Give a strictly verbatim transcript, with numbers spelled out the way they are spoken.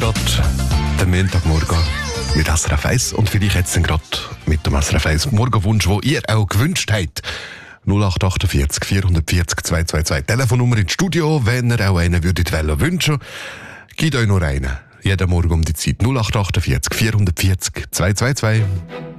gerade den Montagmorgen mit S R F eins und vielleicht jetzt gerade mit dem S R F eins Morgenwunsch, den ihr auch gewünscht habt. null acht achtundvierzig vierhundertvierzig zweihundertzweiundzwanzig. Telefonnummer ins Studio, wenn ihr auch einen würdet wollen wünschen. Gebt euch nur einen. Jeden Morgen um die Zeit null acht achtundvierzig vierhundertvierzig zweihundertzweiundzwanzig.